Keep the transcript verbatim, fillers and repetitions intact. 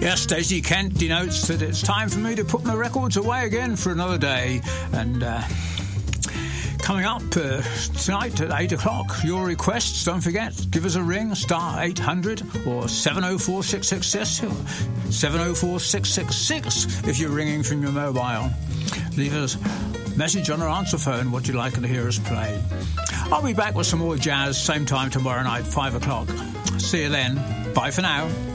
Yes, Stacey Kent denotes that it's time for me to put my records away again for another day. And uh, coming up uh, tonight at eight o'clock, your requests, don't forget, give us a ring, star eight hundred or seven oh four six six six, seven oh four six six six if you're ringing from your mobile. Leave us a message on our answer phone what you'd like to hear us play. I'll be back with some more jazz, same time tomorrow night, five o'clock. See you then. Bye for now.